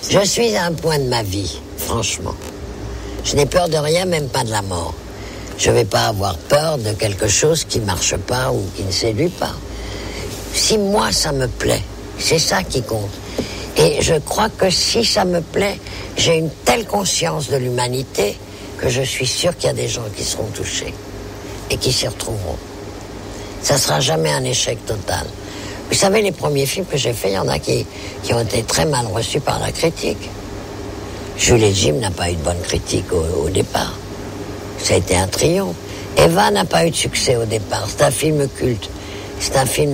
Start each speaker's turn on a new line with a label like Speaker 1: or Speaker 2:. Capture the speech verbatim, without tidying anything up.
Speaker 1: Je suis à un point de ma vie, franchement. Je n'ai peur de rien, même pas de la mort. Je ne vais pas avoir peur de quelque chose qui ne marche pas ou qui ne séduit pas. Si moi, ça me plaît, c'est ça qui compte. Et je crois que si ça me plaît, j'ai une telle conscience de l'humanité que je suis sûr qu'il y a des gens qui seront touchés et qui s'y retrouveront. Ça ne sera jamais un échec total. Vous savez, les premiers films que j'ai faits, il y en a qui, qui ont été très mal reçus par la critique. Jules et Jim n'a pas eu de bonne critique au, au départ. Ça a été un triomphe. Eva n'a pas eu de succès au départ. C'est un film culte. C'est un film